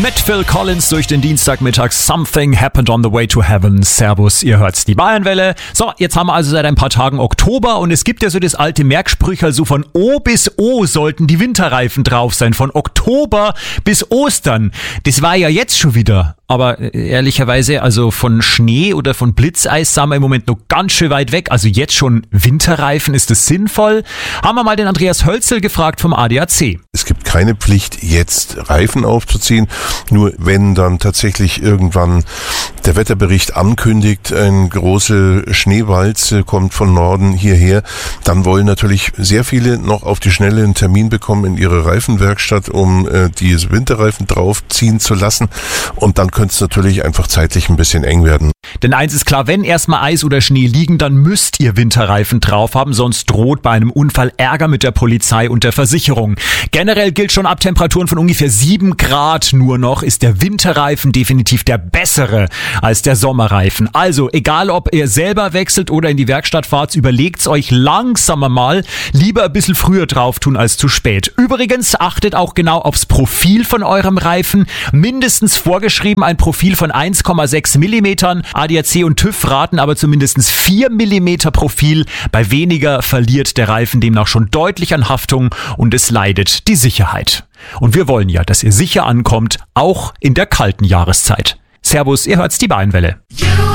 Mit Phil Collins durch den Dienstagmittag. Something happened on the way to heaven. Servus, ihr hört's, die Bayernwelle. So, jetzt haben wir also seit ein paar Tagen Oktober und es gibt ja so das alte Merksprüch, also von O bis O sollten die Winterreifen drauf sein. Von Oktober bis Ostern. Das war ja jetzt schon wieder. Aber ehrlicherweise, also von Schnee oder von Blitzeis sind wir im Moment noch ganz schön weit weg. Also jetzt schon Winterreifen, ist das sinnvoll? Haben wir mal den Andreas Hölzel gefragt vom ADAC. Es gibt keine Pflicht, jetzt Reifen aufzuziehen. Nur wenn dann tatsächlich irgendwann der Wetterbericht ankündigt, eine große Schneewalze kommt von Norden hierher, dann wollen natürlich sehr viele noch auf die Schnelle einen Termin bekommen in ihre Reifenwerkstatt, um diese Winterreifen draufziehen zu lassen. Und dann könnte es natürlich einfach zeitlich ein bisschen eng werden. Denn eins ist klar, wenn erstmal Eis oder Schnee liegen, dann müsst ihr Winterreifen drauf haben, sonst droht bei einem Unfall Ärger mit der Polizei und der Versicherung. Generell gilt schon ab Temperaturen von ungefähr 7 Grad nur noch, ist der Winterreifen definitiv der bessere als der Sommerreifen. Also, egal ob ihr selber wechselt oder in die Werkstatt fahrt, überlegt's euch langsamer mal, lieber ein bisschen früher drauf tun als zu spät. Übrigens, achtet auch genau aufs Profil von eurem Reifen. Mindestens vorgeschrieben ein Profil von 1,6 Millimetern. ADAC und TÜV raten aber zumindest 4 mm Profil. Bei weniger verliert der Reifen demnach schon deutlich an Haftung und es leidet die Sicherheit. Und wir wollen ja, dass ihr sicher ankommt, auch in der kalten Jahreszeit. Servus, ihr hört's, die Bayernwelle.